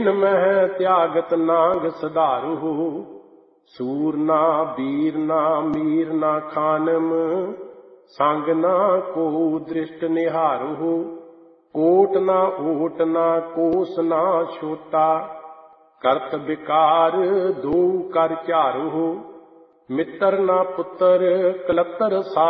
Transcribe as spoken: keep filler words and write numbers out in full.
ਮਹਿ ਤਿਆਗਤ ਨਾਗ ਸਧਾਰੂ। ਸੂਰ ਨਾ ਬੀਰ ਨਾ ਮੀਰ ਨਾ ਖਾਨਮ, ਸੰਗ ਨਾ ਕੋ ਦ੍ਰਿਸ਼ਟ ਨਿਹਾਰੂ। ਕੋਟ ਨਾ ਓਟ ਨਾ ਕੋਸ ਨਾ ਛੋਟਾ, ਕਰਤ ਵਿਕਾਰ ਦੋ ਕਰ ਝਾਰੂ। ਮਿੱਤਰ ਨਾ ਪੁੱਤਰ ਕਲੱਤਰ ਸਾ